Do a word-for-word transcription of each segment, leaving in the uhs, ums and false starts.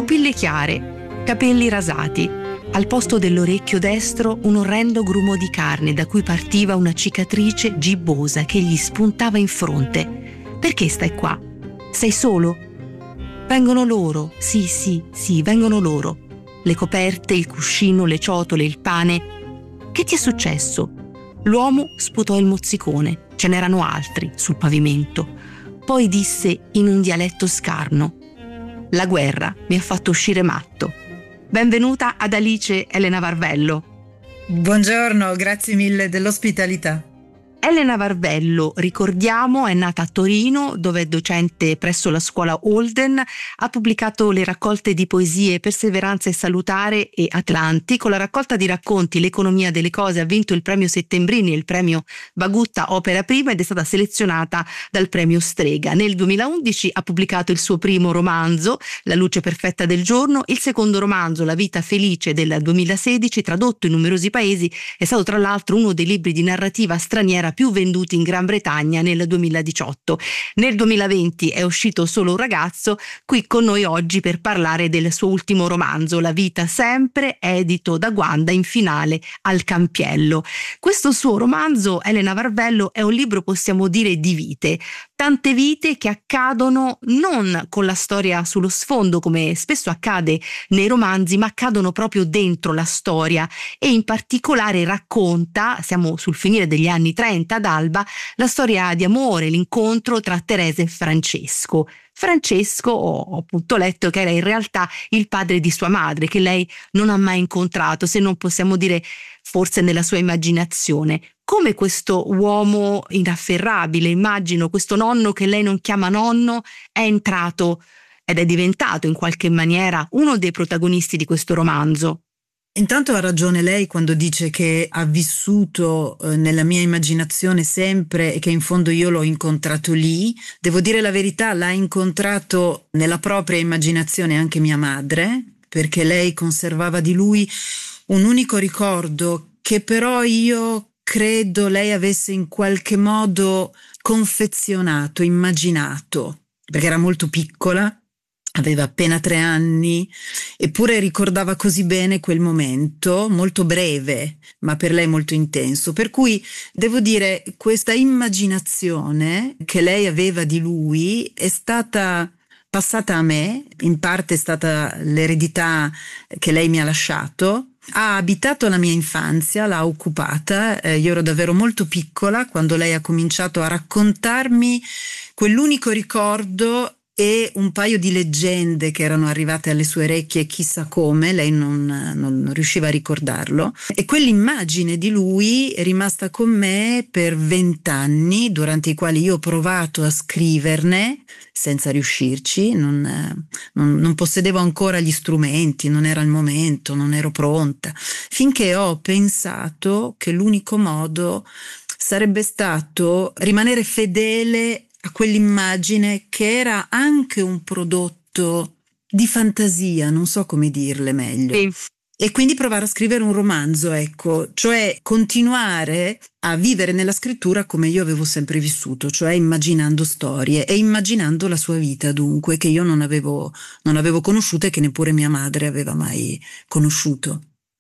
pupille chiare, capelli rasati, al posto dell'orecchio destro un orrendo grumo di carne da cui partiva una cicatrice gibbosa che gli spuntava in fronte. Perché stai qua? Sei solo? Vengono loro, sì, sì, sì, vengono loro. Le coperte, il cuscino, le ciotole, il pane. Che ti è successo? L'uomo sputò il mozzicone. Ce n'erano altri sul pavimento. Poi disse in un dialetto scarno: la guerra mi ha fatto uscire matto. Benvenuta ad Alice Elena Varvello. Buongiorno, grazie mille dell'ospitalità. Elena Varvello, ricordiamo, è nata a Torino, dove è docente presso la scuola Holden, ha pubblicato le raccolte di poesie Perseveranza e Salutare e Atlanti. Con la raccolta di racconti L'economia delle cose ha vinto il premio Settembrini e il premio Bagutta Opera Prima ed è stata selezionata dal premio Strega. Nel duemilaundici ha pubblicato il suo primo romanzo, La luce perfetta del giorno. Il secondo romanzo, La vita felice, del duemilasedici, tradotto in numerosi paesi, è stato tra l'altro uno dei libri di narrativa straniera più venduti in Gran Bretagna nel duemiladiciotto. Nel duemilaventi è uscito Solo un ragazzo, qui con noi oggi per parlare del suo ultimo romanzo, La vita sempre, edito da Guanda, in finale al Campiello. Questo suo romanzo, Elena Varvello, è un libro, possiamo dire, di vite. Tante vite che accadono non con la storia sullo sfondo, come spesso accade nei romanzi, ma accadono proprio dentro la storia, e in particolare racconta, siamo sul finire degli anni trenta ad Alba, la storia di amore, l'incontro tra Teresa e Francesco. Francesco, ho appunto letto che era in realtà il padre di sua madre, che lei non ha mai incontrato, se non possiamo dire forse nella sua immaginazione. Come questo uomo inafferrabile, immagino, questo nonno che lei non chiama nonno, è entrato ed è diventato in qualche maniera uno dei protagonisti di questo romanzo. Intanto ha ragione lei quando dice che ha vissuto eh, nella mia immaginazione sempre e che in fondo io l'ho incontrato lì. Devo dire la verità, l'ha incontrato nella propria immaginazione anche mia madre, perché lei conservava di lui un unico ricordo che però io credo lei avesse in qualche modo confezionato, immaginato, perché era molto piccola. Aveva appena tre anni, eppure ricordava così bene quel momento, molto breve, ma per lei molto intenso. Per cui devo dire, questa immaginazione che lei aveva di lui è stata passata a me, in parte è stata l'eredità che lei mi ha lasciato. Ha abitato la mia infanzia, l'ha occupata, eh, io ero davvero molto piccola quando lei ha cominciato a raccontarmi quell'unico ricordo e un paio di leggende che erano arrivate alle sue orecchie chissà come, lei non, non riusciva a ricordarlo, e quell'immagine di lui è rimasta con me per vent'anni, durante i quali io ho provato a scriverne senza riuscirci, non, non, non possedevo ancora gli strumenti, non era il momento, non ero pronta, finché ho pensato che l'unico modo sarebbe stato rimanere fedele a quell'immagine che era anche un prodotto di fantasia, non so come dirle meglio. Sì. E quindi provare a scrivere un romanzo, ecco, cioè continuare a vivere nella scrittura come io avevo sempre vissuto, cioè immaginando storie e immaginando la sua vita, dunque, che io non avevo, non avevo conosciuto e che neppure mia madre aveva mai conosciuto.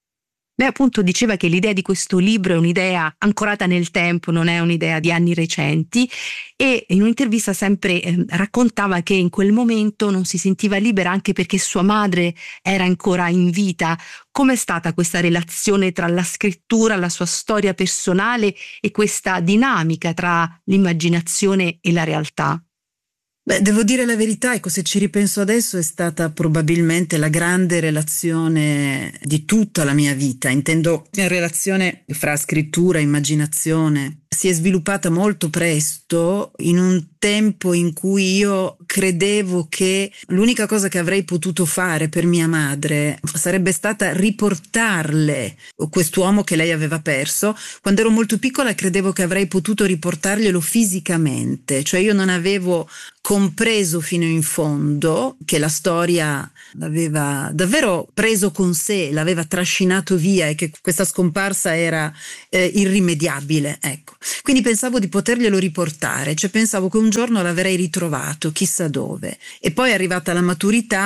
Lei appunto diceva che l'idea di questo libro è un'idea ancorata nel tempo, non è un'idea di anni recenti, e in un'intervista sempre eh, raccontava che in quel momento non si sentiva libera anche perché sua madre era ancora in vita. Com'è stata questa relazione tra la scrittura, la sua storia personale e questa dinamica tra l'immaginazione e la realtà? Beh, devo dire la verità, ecco, se ci ripenso adesso è stata probabilmente la grande relazione di tutta la mia vita, intendo la relazione fra scrittura e immaginazione. Si è sviluppata molto presto, in un tempo in cui io credevo che l'unica cosa che avrei potuto fare per mia madre sarebbe stata riportarle quest'uomo che lei aveva perso. Quando ero molto piccola credevo che avrei potuto riportarglielo fisicamente, cioè io non avevo compreso fino in fondo che la storia l'aveva davvero preso con sé, l'aveva trascinato via e che questa scomparsa era eh, irrimediabile, ecco. Quindi pensavo di poterglielo riportare, cioè pensavo che un giorno l'avrei ritrovato chissà dove, e poi è arrivata la maturità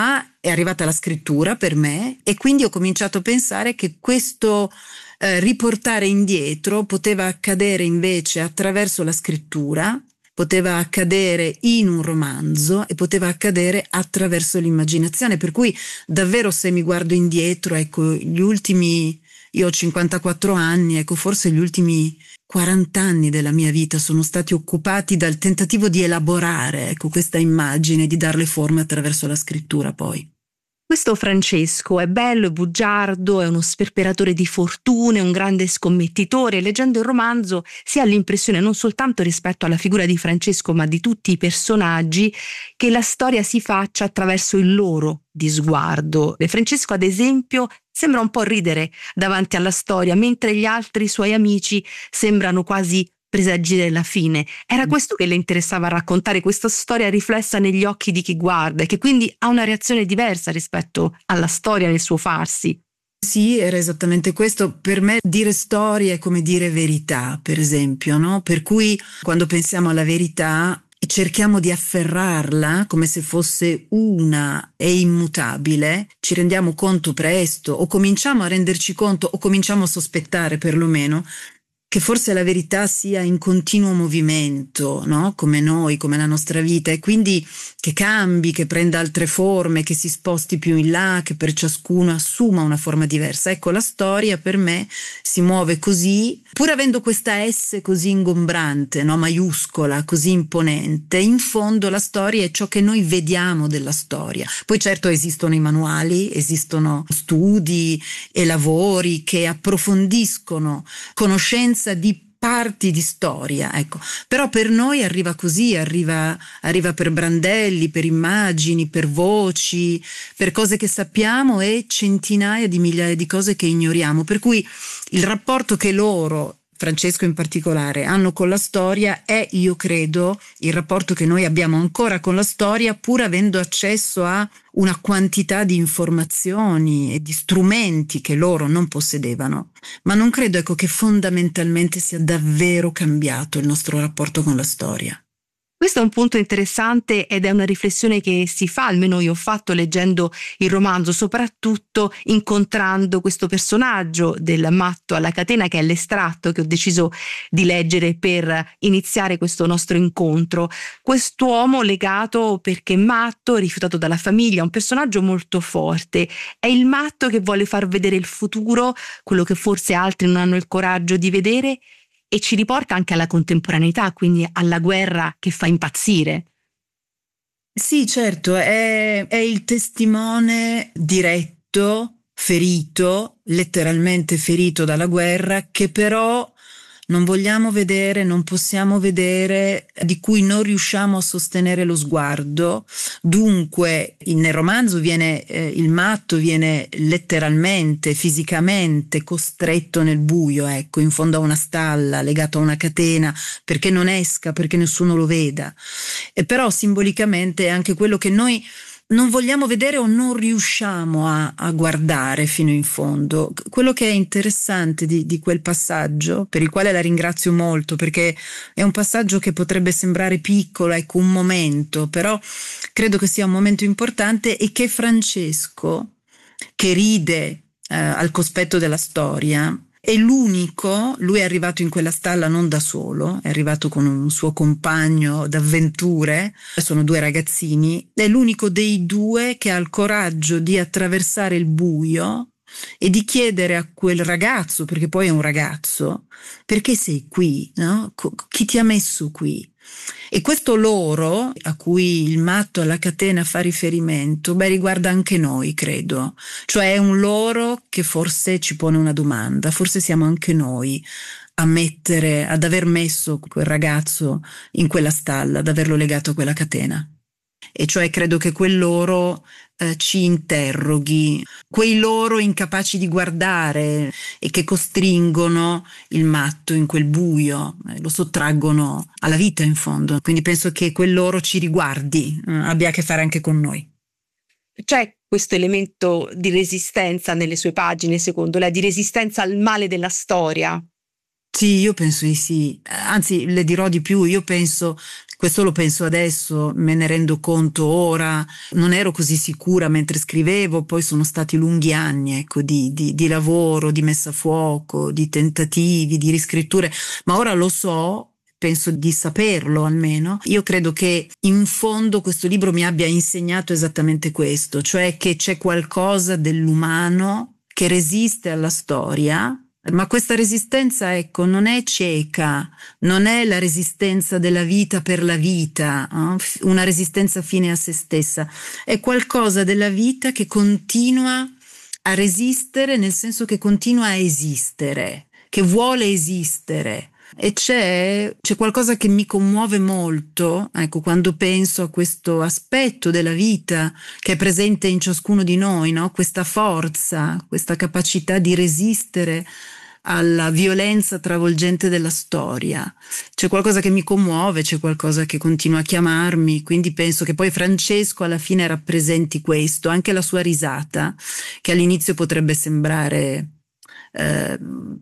è arrivata la scrittura per me e quindi ho cominciato a pensare che questo eh, riportare indietro poteva accadere invece attraverso la scrittura, poteva accadere in un romanzo e poteva accadere attraverso l'immaginazione, per cui davvero se mi guardo indietro, ecco, gli ultimi, io ho cinquantaquattro anni, ecco, forse gli ultimi quaranta anni della mia vita sono stati occupati dal tentativo di elaborare, ecco, questa immagine, di darle forma attraverso la scrittura poi. Questo Francesco è bello, è bugiardo, è uno sperperatore di fortune, un grande scommettitore. Leggendo il romanzo si ha l'impressione, non soltanto rispetto alla figura di Francesco, ma di tutti i personaggi, che la storia si faccia attraverso il loro di sguardo. E Francesco, ad esempio, sembra un po' ridere davanti alla storia, mentre gli altri suoi amici sembrano quasi presagire la fine. Era questo che le interessava raccontare, questa storia riflessa negli occhi di chi guarda e che quindi ha una reazione diversa rispetto alla storia nel suo farsi. Sì, era esattamente questo. Per me dire storia è come dire verità, per esempio, no? Per cui quando pensiamo alla verità cerchiamo di afferrarla come se fosse una e immutabile, ci rendiamo conto presto o cominciamo a renderci conto o cominciamo a sospettare perlomeno che forse la verità sia in continuo movimento, no? Come noi, come la nostra vita, e quindi che cambi, che prenda altre forme, che si sposti più in là, che per ciascuno assuma una forma diversa. Ecco, la storia per me si muove così, pur avendo questa S così ingombrante, no? Maiuscola, così imponente. In fondo la storia è ciò che noi vediamo della storia. Poi certo esistono i manuali, esistono studi e lavori che approfondiscono conoscenza di parti di storia, ecco. Però per noi arriva così, arriva, arriva per brandelli, per immagini, per voci, per cose che sappiamo e centinaia di migliaia di cose che ignoriamo, per cui il rapporto che loro, Francesco in particolare, hanno con la storia è, io credo, il rapporto che noi abbiamo ancora con la storia, pur avendo accesso a una quantità di informazioni e di strumenti che loro non possedevano. Ma non credo, ecco, che fondamentalmente sia davvero cambiato il nostro rapporto con la storia. Questo è un punto interessante ed è una riflessione che si fa, almeno io ho fatto leggendo il romanzo, soprattutto incontrando questo personaggio del matto alla catena, che è l'estratto che ho deciso di leggere per iniziare questo nostro incontro. Quest'uomo legato perché matto, rifiutato dalla famiglia, un personaggio molto forte. È il matto che vuole far vedere il futuro, quello che forse altri non hanno il coraggio di vedere, e ci riporta anche alla contemporaneità, quindi alla guerra che fa impazzire. Sì, certo, è, è il testimone diretto, ferito, letteralmente ferito dalla guerra, che però non vogliamo vedere, non possiamo vedere, di cui non riusciamo a sostenere lo sguardo. Dunque nel romanzo viene eh, il matto viene letteralmente, fisicamente costretto nel buio, ecco, in fondo a una stalla, legato a una catena, perché non esca, perché nessuno lo veda. E però simbolicamente è anche quello che noi non vogliamo vedere o non riusciamo a, a guardare fino in fondo. Quello che è interessante di, di quel passaggio, per il quale la ringrazio molto, perché è un passaggio che potrebbe sembrare piccolo, ecco, un momento, però credo che sia un momento importante, e che Francesco, che ride eh, al cospetto della storia, è l'unico, lui è arrivato in quella stalla non da solo, è arrivato con un suo compagno d'avventure, sono due ragazzini, è l'unico dei due che ha il coraggio di attraversare il buio e di chiedere a quel ragazzo, perché poi è un ragazzo, perché sei qui, no? Chi ti ha messo qui? E questo loro, a cui il matto alla catena fa riferimento, beh, riguarda anche noi, credo. Cioè è un loro che forse ci pone una domanda, forse siamo anche noi a mettere, ad aver messo quel ragazzo in quella stalla, ad averlo legato a quella catena. E cioè credo che quel loro eh, ci interroghi, quei loro incapaci di guardare e che costringono il matto in quel buio, eh, lo sottraggono alla vita in fondo. Quindi penso che quel loro ci riguardi, eh, abbia a che fare anche con noi. C'è questo elemento di resistenza nelle sue pagine, secondo lei, di resistenza al male della storia? Sì, io penso di sì, anzi le dirò di più, io penso Questo lo penso adesso, me ne rendo conto ora, non ero così sicura mentre scrivevo, poi sono stati lunghi anni, ecco, di, di, di lavoro, di messa a fuoco, di tentativi, di riscritture, ma ora lo so. Penso di saperlo almeno. Io credo che in fondo questo libro mi abbia insegnato esattamente questo, cioè che c'è qualcosa dell'umano che resiste alla storia, ma questa resistenza, ecco, non è cieca, non è la resistenza della vita per la vita, eh? Una resistenza fine a se stessa, è qualcosa della vita che continua a resistere, nel senso che continua a esistere, che vuole esistere. E c'è, c'è qualcosa che mi commuove molto, ecco, quando penso a questo aspetto della vita che è presente in ciascuno di noi, no? Questa forza, questa capacità di resistere alla violenza travolgente della storia. C'è qualcosa che mi commuove, c'è qualcosa che continua a chiamarmi, quindi penso che poi Francesco alla fine rappresenti questo, anche la sua risata, che all'inizio potrebbe sembrare eh,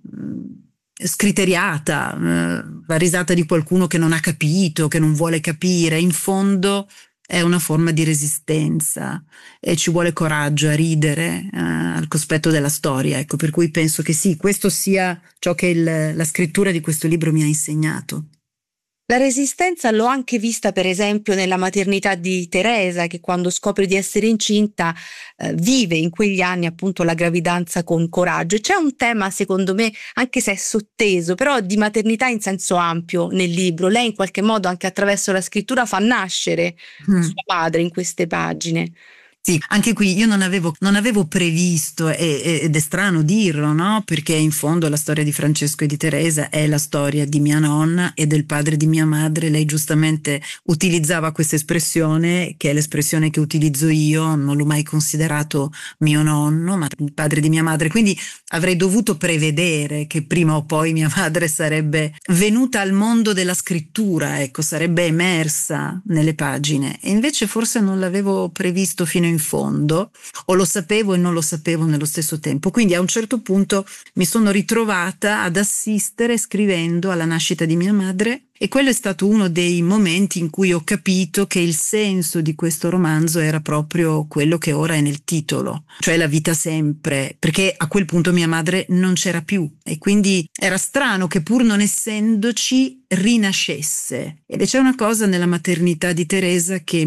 scriteriata, eh, la risata di qualcuno che non ha capito, che non vuole capire, in fondo è una forma di resistenza e ci vuole coraggio a ridere eh, al cospetto della storia, ecco, per cui penso che sì, questo sia ciò che il, la scrittura di questo libro mi ha insegnato. La resistenza l'ho anche vista per esempio nella maternità di Teresa, che quando scopre di essere incinta eh, vive in quegli anni appunto la gravidanza con coraggio. E c'è un tema secondo me, anche se è sotteso, però di maternità in senso ampio nel libro. Lei in qualche modo anche attraverso la scrittura fa nascere mm. sua madre in queste pagine. Sì, anche qui io non avevo, non avevo previsto, e, ed è strano dirlo, no? Perché in fondo la storia di Francesco e di Teresa è la storia di mia nonna e del padre di mia madre. Lei giustamente utilizzava questa espressione, che è l'espressione che utilizzo io, non l'ho mai considerato mio nonno, ma il padre di mia madre. Quindi avrei dovuto prevedere che prima o poi mia madre sarebbe venuta al mondo della scrittura, ecco, sarebbe emersa nelle pagine. E invece forse non l'avevo previsto fino in in fondo, o lo sapevo e non lo sapevo nello stesso tempo. Quindi a un certo punto mi sono ritrovata ad assistere scrivendo alla nascita di mia madre, e quello è stato uno dei momenti in cui ho capito che il senso di questo romanzo era proprio quello che ora è nel titolo, cioè la vita sempre, perché a quel punto mia madre non c'era più e quindi era strano che pur non essendoci rinascesse. Ed c'è una cosa nella maternità di Teresa che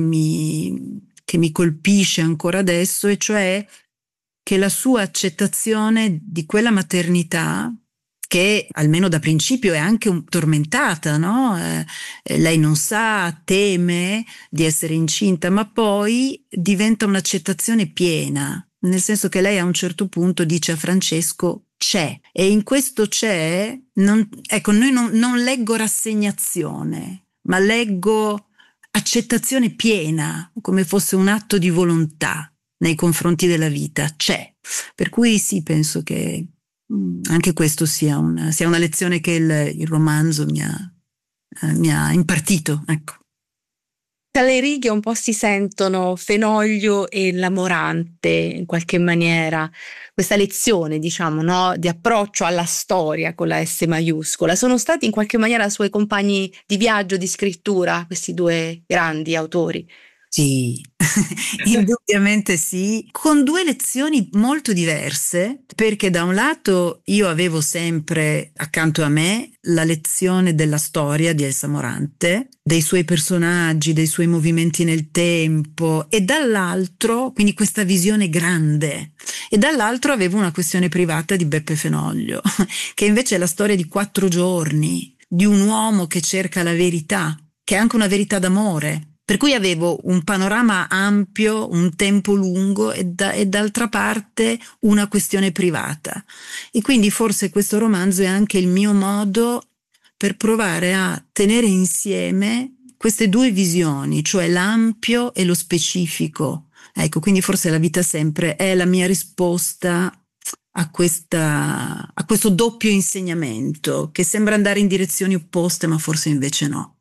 mi che mi colpisce ancora adesso, e cioè che la sua accettazione di quella maternità, che almeno da principio è anche un, tormentata, no? Eh, lei non sa, teme di essere incinta, ma poi diventa un'accettazione piena, nel senso che lei a un certo punto dice a Francesco c'è, e in questo c'è, non, ecco, noi non, non leggo rassegnazione, ma leggo accettazione piena, come fosse un atto di volontà nei confronti della vita, c'è. Per cui sì, penso che anche questo sia una, sia una lezione che il, il romanzo mi ha, eh, mi ha impartito, ecco. Tra le righe un po' si sentono Fenoglio e la Morante in qualche maniera, questa lezione, diciamo, no, di approccio alla storia con la S maiuscola. Sono stati in qualche maniera suoi compagni di viaggio, di scrittura, questi due grandi autori? Sì, indubbiamente sì, con due lezioni molto diverse, perché da un lato io avevo sempre accanto a me la lezione della storia di Elsa Morante, dei suoi personaggi, dei suoi movimenti nel tempo, e dall'altro, quindi questa visione grande, e dall'altro avevo una questione privata di Beppe Fenoglio, che invece è la storia di quattro giorni, di un uomo che cerca la verità, che è anche una verità d'amore. Per cui avevo un panorama ampio, un tempo lungo e, da, e d'altra parte una questione privata. E quindi forse questo romanzo è anche il mio modo per provare a tenere insieme queste due visioni, cioè l'ampio e lo specifico. Ecco, quindi forse la vita sempre è la mia risposta a, questa, a questo doppio insegnamento, che sembra andare in direzioni opposte, ma forse invece no.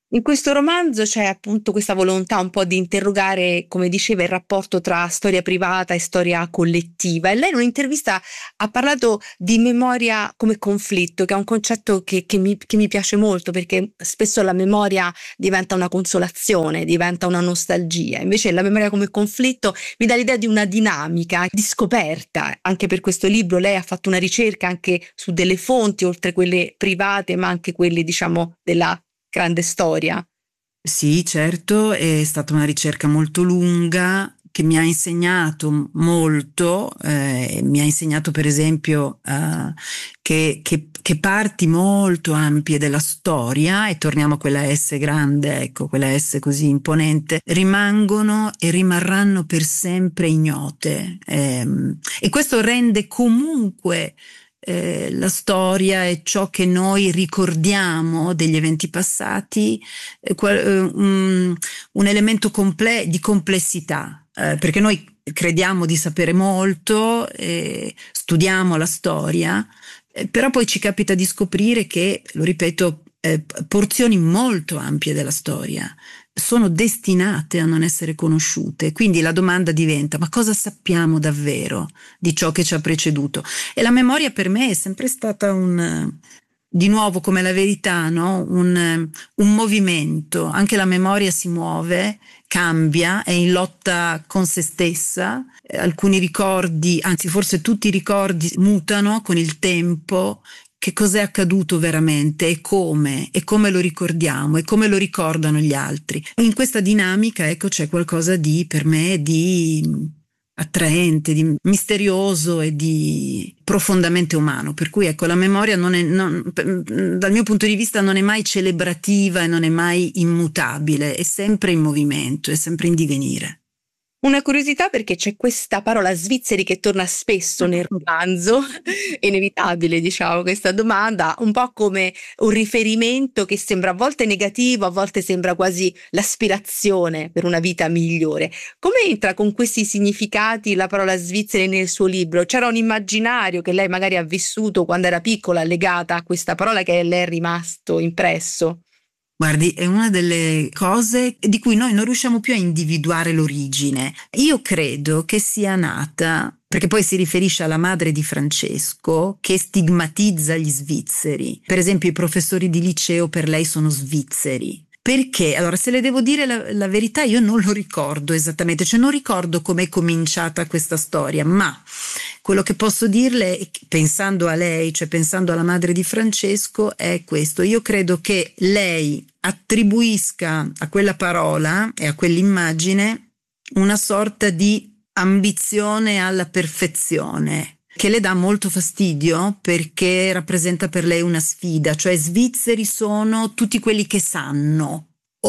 In questo romanzo c'è appunto questa volontà un po' di interrogare, come diceva, il rapporto tra storia privata e storia collettiva. E lei in un'intervista ha parlato di memoria come conflitto, che è un concetto che, che mi, che mi piace molto, perché spesso la memoria diventa una consolazione, diventa una nostalgia. Invece la memoria come conflitto mi dà l'idea di una dinamica, di scoperta. Anche per questo libro lei ha fatto una ricerca anche su delle fonti, oltre quelle private, ma anche quelle, diciamo, della grande storia. Sì, certo, è stata una ricerca molto lunga che mi ha insegnato molto, eh, mi ha insegnato per esempio eh, che, che, che parti molto ampie della storia, e torniamo a quella S grande, ecco, quella S così imponente, rimangono e rimarranno per sempre ignote. Eh, e questo rende comunque Eh, la storia e ciò che noi ricordiamo degli eventi passati eh, qual, eh, un, un elemento comple- di complessità, eh, perché noi crediamo di sapere molto, eh, studiamo la storia, eh, però poi ci capita di scoprire che, lo ripeto, eh, porzioni molto ampie della storia sono destinate a non essere conosciute. Quindi la domanda diventa: ma cosa sappiamo davvero di ciò che ci ha preceduto? E la memoria per me è sempre stata un, di nuovo come la verità, no? un, un movimento. Anche la memoria si muove, cambia, è in lotta con se stessa. Alcuni ricordi, anzi forse tutti i ricordi, mutano con il tempo. Che cos'è accaduto veramente e come, e come lo ricordiamo e come lo ricordano gli altri. In questa dinamica, ecco, c'è qualcosa di, per me, di attraente, di misterioso e di profondamente umano. Per cui, ecco, la memoria non è, non, dal mio punto di vista, non è mai celebrativa e non è mai immutabile, è sempre in movimento, è sempre in divenire. Una curiosità, perché c'è questa parola svizzeri che torna spesso nel romanzo, è inevitabile, diciamo, questa domanda, un po' come un riferimento che sembra a volte negativo, a volte sembra quasi l'aspirazione per una vita migliore. Come entra con questi significati la parola svizzeri nel suo libro? C'era un immaginario che lei magari ha vissuto quando era piccola legata a questa parola che le è rimasto impresso? Guardi, è una delle cose di cui noi non riusciamo più a individuare l'origine. Io credo che sia nata, perché poi si riferisce alla madre di Francesco, che stigmatizza gli svizzeri. Per esempio, i professori di liceo per lei sono svizzeri. Perché? Allora, se le devo dire la, la verità, io non lo ricordo esattamente, cioè non ricordo com'è cominciata questa storia, ma quello che posso dirle, pensando a lei, cioè pensando alla madre di Francesco, è questo. Io credo che lei attribuisca a quella parola e a quell'immagine una sorta di ambizione alla perfezione, che le dà molto fastidio perché rappresenta per lei una sfida, cioè svizzeri sono tutti quelli che sanno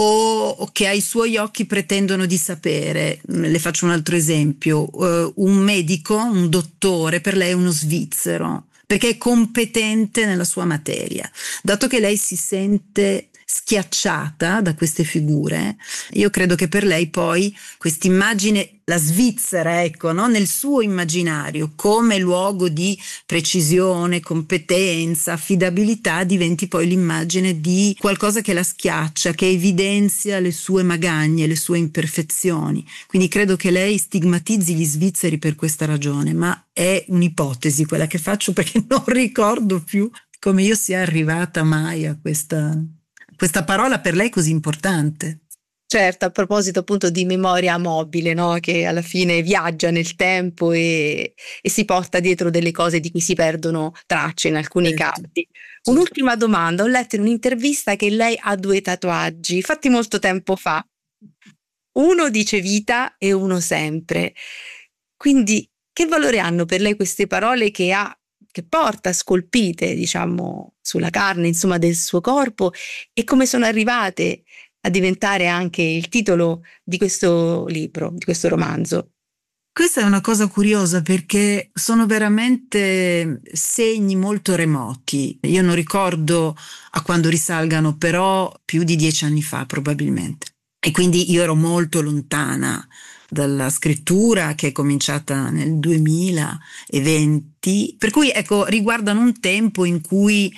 o che ai suoi occhi pretendono di sapere. Le faccio un altro esempio: uh, un medico, un dottore, per lei è uno svizzero perché è competente nella sua materia. Dato che lei si sente schiacciata da queste figure, io credo che per lei poi quest'immagine, la Svizzera, ecco, no? Nel suo immaginario come luogo di precisione, competenza, affidabilità, diventi poi l'immagine di qualcosa che la schiaccia, che evidenzia le sue magagne, le sue imperfezioni. Quindi credo che lei stigmatizzi gli svizzeri per questa ragione, ma è un'ipotesi quella che faccio, perché non ricordo più come io sia arrivata mai a questa questa parola per lei così importante. Certo, a proposito appunto di memoria mobile, no? Che alla fine viaggia nel tempo e, e si porta dietro delle cose di cui si perdono tracce in alcuni Certo. casi. Un'ultima domanda: ho letto in un'intervista che lei ha due tatuaggi fatti molto tempo fa. Uno dice vita e uno sempre. Quindi che valore hanno per lei queste parole che ha, che porta scolpite, diciamo, sulla carne, insomma, del suo corpo, e come sono arrivate a diventare anche il titolo di questo libro, di questo romanzo? Questa è una cosa curiosa perché sono veramente segni molto remoti. Io non ricordo a quando risalgano, però più di dieci anni fa probabilmente. E quindi io ero molto lontana dalla scrittura, che è cominciata nel duemilaventi, per cui ecco, riguardano un tempo in cui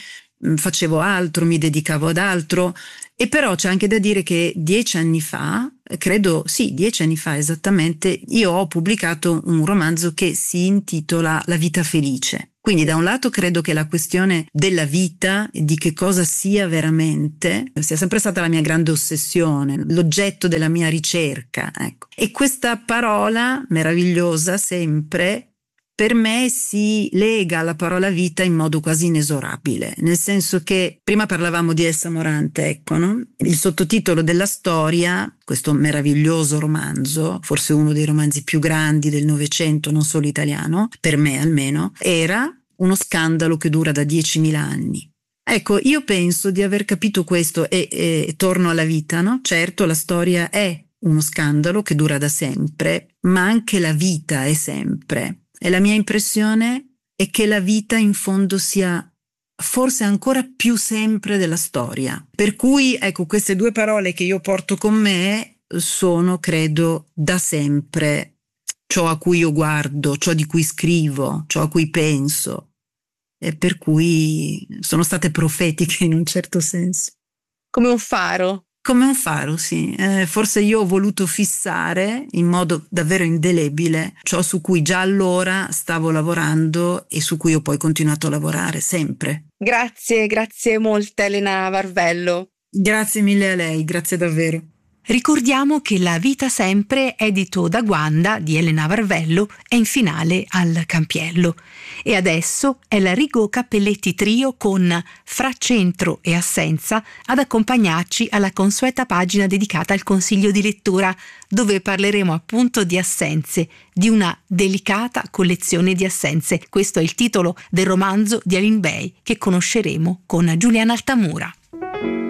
facevo altro, mi dedicavo ad altro. E però c'è anche da dire che dieci anni fa, credo sì, dieci anni fa esattamente, io ho pubblicato un romanzo che si intitola La vita felice. Quindi da un lato credo che la questione della vita e di che cosa sia veramente sia sempre stata la mia grande ossessione, l'oggetto della mia ricerca, ecco. E questa parola meravigliosa sempre per me si lega alla parola vita in modo quasi inesorabile, nel senso che prima parlavamo di Elsa Morante, ecco, no? Il sottotitolo della storia, questo meraviglioso romanzo, forse uno dei romanzi più grandi del Novecento, non solo italiano, per me almeno, era uno scandalo che dura da diecimila anni. Ecco, io penso di aver capito questo e, e, e torno alla vita, no? Certo, la storia è uno scandalo che dura da sempre, ma anche la vita è sempre. E la mia impressione è che la vita in fondo sia forse ancora più sempre della storia. Per cui, ecco, queste due parole che io porto con me sono, credo, da sempre ciò a cui io guardo, ciò di cui scrivo, ciò a cui penso. E per cui sono state profetiche in un certo senso. Come un faro. Come un faro, sì. Eh, forse io ho voluto fissare in modo davvero indelebile ciò su cui già allora stavo lavorando e su cui ho poi continuato a lavorare sempre. Grazie, grazie molte Elena Varvello. Grazie mille a lei, grazie davvero. Ricordiamo che La vita sempre, edito da Guanda di Elena Varvello, è in finale al Campiello. E adesso è la Rigo Cappelletti Trio con Fra centro e assenza ad accompagnarci alla consueta pagina dedicata al consiglio di lettura, dove parleremo appunto di assenze, di una delicata collezione di assenze. Questo è il titolo del romanzo di Aline Bay che conosceremo con Giuliana Altamura.